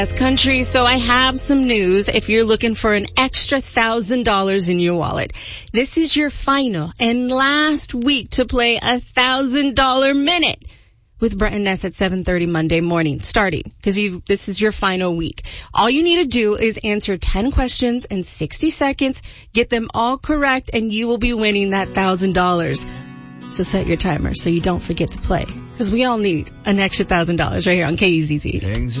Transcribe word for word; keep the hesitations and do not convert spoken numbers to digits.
Country, so I have some news if you're looking for an extra thousand dollars in your wallet. This is your final and last week to play a thousand dollar minute with Brett and Ness at seven thirty Monday morning, starting, because you this is your final week. All you need to do is answer ten questions in sixty seconds, get them all correct, and you will be winning that thousand dollars. So set your timer so you don't forget to play, because we all need an extra thousand dollars right here on K E Z Z.